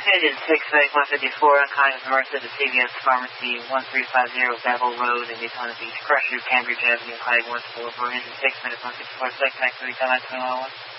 Engine 65154, Unconscious Mercer to CVS Pharmacy, 1350 Bevel Road in Daytona Beach, Crush Route, Cambridge Avenue, Clyde, West Boulevard, Engine 6 minutes 164 seconds, activity, come out 2101.